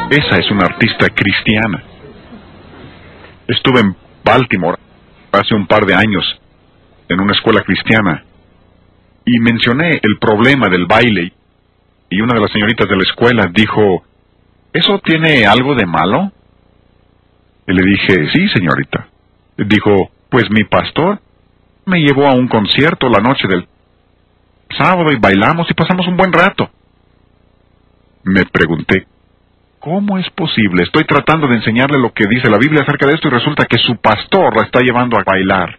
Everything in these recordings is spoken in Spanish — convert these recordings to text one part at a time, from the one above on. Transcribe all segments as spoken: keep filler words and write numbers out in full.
Esa es una artista cristiana. Estuve en Baltimore hace un par de años, en una escuela cristiana, y mencioné el problema del baile, y una de las señoritas de la escuela dijo, ¿eso tiene algo de malo? Y le dije, sí, señorita. Dijo, pues mi pastor me llevó a un concierto la noche del sábado y bailamos y pasamos un buen rato. Me pregunté, ¿cómo es posible? Estoy tratando de enseñarle lo que dice la Biblia acerca de esto y resulta que su pastor la está llevando a bailar.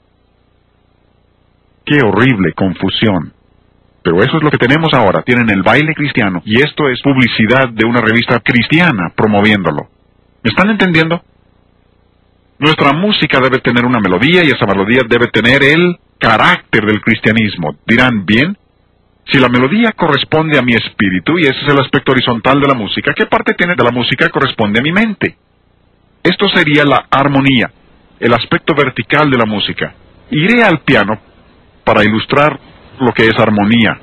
¡Qué horrible confusión! Pero eso es lo que tenemos ahora. Tienen el baile cristiano y esto es publicidad de una revista cristiana promoviéndolo. ¿Me están entendiendo? Nuestra música debe tener una melodía y esa melodía debe tener el carácter del cristianismo. Dirán, bien, si la melodía corresponde a mi espíritu y ese es el aspecto horizontal de la música, ¿qué parte tiene de la música corresponde a mi mente? Esto sería la armonía, el aspecto vertical de la música. Iré al piano para ilustrar lo que es armonía.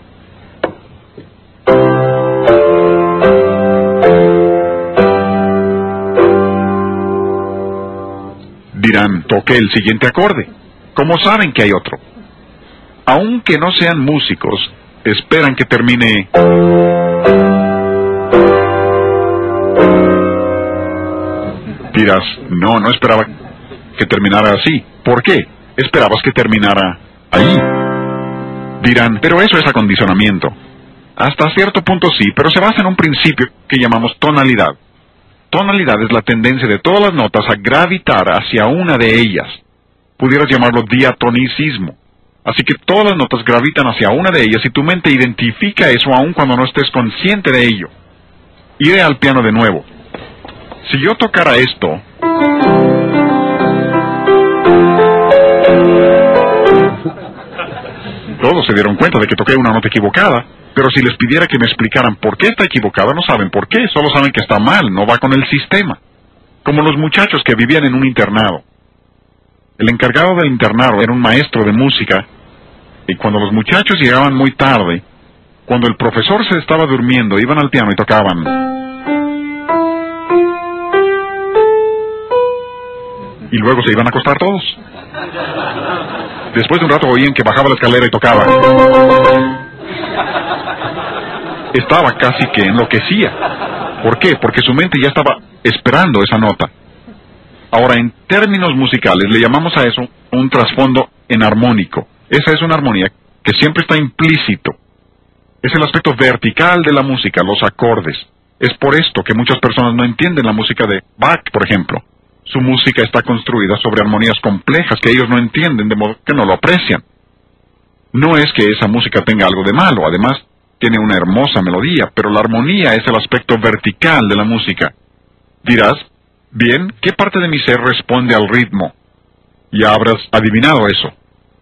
Dirán, toque el siguiente acorde. ¿Cómo saben que hay otro? Aunque no sean músicos, esperan que termine. Dirás, no, no esperaba que terminara así. ¿Por qué? Esperabas que terminara ahí. Dirán, pero eso es acondicionamiento. Hasta cierto punto sí, pero se basa en un principio que llamamos tonalidad. Tonalidad es la tendencia de todas las notas a gravitar hacia una de ellas. Pudieras llamarlo diatonicismo. Así que todas las notas gravitan hacia una de ellas y tu mente identifica eso aun cuando no estés consciente de ello. Iré al piano de nuevo. Si yo tocara esto, todos se dieron cuenta de que toqué una nota equivocada, pero si les pidiera que me explicaran por qué está equivocada, no saben por qué, solo saben que está mal, no va con el sistema. Como los muchachos que vivían en un internado. El encargado del internado era un maestro de música, y cuando los muchachos llegaban muy tarde, cuando el profesor se estaba durmiendo, iban al piano y tocaban. Y luego se iban a acostar todos. Después de un rato oían que bajaba la escalera y tocaba. Estaba casi que enloquecía. ¿Por qué? Porque su mente ya estaba esperando esa nota. Ahora, en términos musicales, le llamamos a eso un trasfondo enarmónico. Esa es una armonía que siempre está implícito. Es el aspecto vertical de la música, los acordes. Es por esto que muchas personas no entienden la música de Bach, por ejemplo. Su música está construida sobre armonías complejas que ellos no entienden, de modo que no lo aprecian. No es que esa música tenga algo de malo, además tiene una hermosa melodía, pero la armonía es el aspecto vertical de la música. Dirás, bien, ¿qué parte de mi ser responde al ritmo? Ya habrás adivinado eso.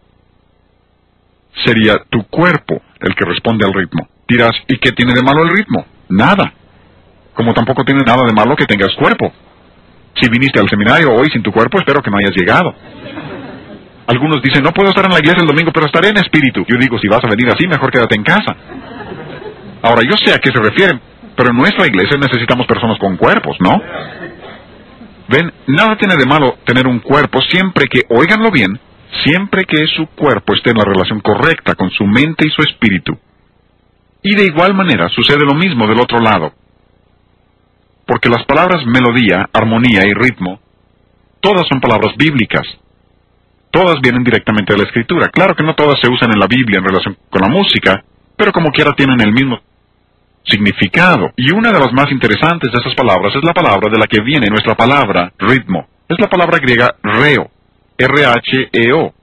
Sería tu cuerpo el que responde al ritmo. Dirás, ¿y qué tiene de malo el ritmo? Nada. Como tampoco tiene nada de malo que tengas cuerpo. Si viniste al seminario hoy sin tu cuerpo, espero que no hayas llegado. Algunos dicen, no puedo estar en la iglesia el domingo, pero estaré en espíritu. Yo digo, si vas a venir así, mejor quédate en casa. Ahora, yo sé a qué se refieren, pero en nuestra iglesia necesitamos personas con cuerpos, ¿no? Ven, nada tiene de malo tener un cuerpo siempre que, óiganlo bien, siempre que su cuerpo esté en la relación correcta con su mente y su espíritu. Y de igual manera sucede lo mismo del otro lado. Porque las palabras melodía, armonía y ritmo, todas son palabras bíblicas. Todas vienen directamente de la Escritura. Claro que no todas se usan en la Biblia en relación con la música, pero como quiera tienen el mismo significado. Y una de las más interesantes de esas palabras es la palabra de la que viene nuestra palabra ritmo. Es la palabra griega reo, R H E O.